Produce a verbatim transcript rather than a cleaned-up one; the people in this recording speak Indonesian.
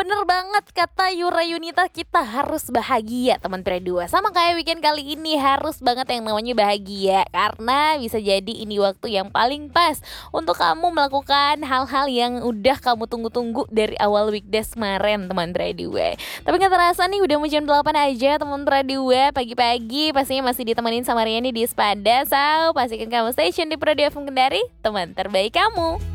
Bener banget kata Yura Yunita, kita harus bahagia teman Pira dua. Sama kayak weekend kali ini harus banget yang namanya bahagia. Karena bisa jadi ini waktu yang paling pas untuk kamu melakukan hal-hal yang udah kamu tunggu-tunggu dari awal weekdays kemarin teman Pira dua. Tapi gak terasa nih udah mau jam delapan aja teman Pira dua. Pagi-pagi pastinya masih ditemenin sama Riani di Spada. So pastikan kamu station di Pira dua F M Kendari, teman terbaik kamu.